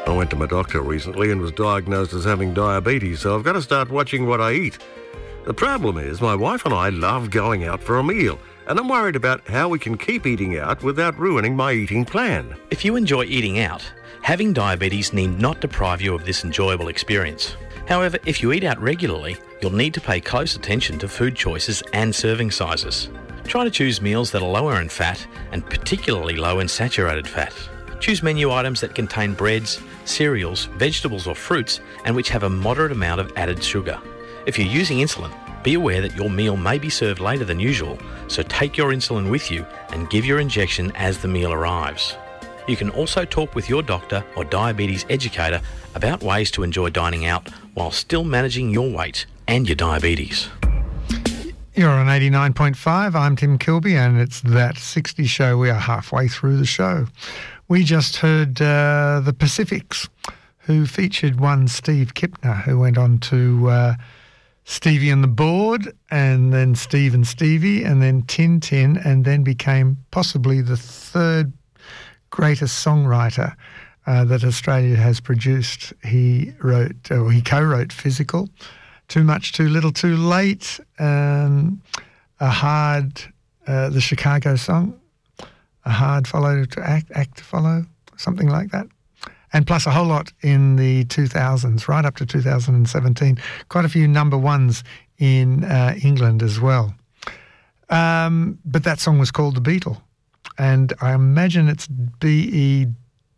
I went to my doctor recently and was diagnosed as having diabetes, so I've got to start watching what I eat. The problem is my wife and I love going out for a meal, and I'm worried about how we can keep eating out without ruining my eating plan. If you enjoy eating out, having diabetes need not deprive you of this enjoyable experience. However, if you eat out regularly, you'll need to pay close attention to food choices and serving sizes. Try to choose meals that are lower in fat and particularly low in saturated fat. Choose menu items that contain breads, cereals, vegetables or fruits and which have a moderate amount of added sugar. If you're using insulin, be aware that your meal may be served later than usual, so take your insulin with you and give your injection as the meal arrives. You can also talk with your doctor or diabetes educator about ways to enjoy dining out while still managing your weight and your diabetes. You're on 89.5. I'm Tim Kilby, and it's That 60 Show. We are halfway through the show. We just heard the Pacifics, who featured one Steve Kipner, who went on to Stevie and the Board, and then Steve and Stevie, and then Tin Tin, and then became possibly the third greatest songwriter that Australia has produced. He co-wrote Physical, Too Much, Too Little, Too Late, A Hard, the Chicago song, A Hard Follow to Act to Follow, something like that. And plus a whole lot in the 2000s, right up to 2017. Quite a few number ones in England as well. But that song was called The Beatle. And I imagine it's Beettle.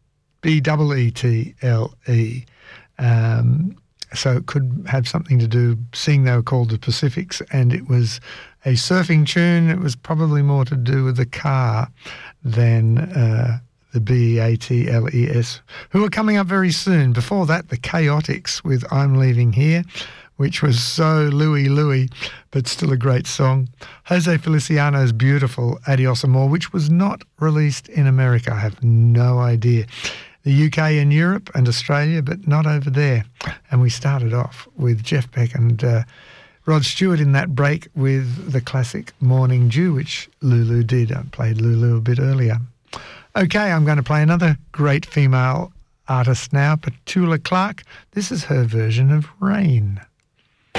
So it could have something to do, seeing they were called the Pacifics, and it was a surfing tune. It was probably more to do with the car than the Beatles, who are coming up very soon. Before that, the Chaotix with I'm Leaving Here, which was so Louie, but still a great song. Jose Feliciano's beautiful Adios Amor, which was not released in America. I have no idea. The UK and Europe and Australia, but not over there. And we started off with Jeff Beck and Rod Stewart in that break with the classic Morning Dew, which Lulu did. I played Lulu a bit earlier. Okay, I'm going to play another great female artist now, Petula Clark. This is her version of Rain.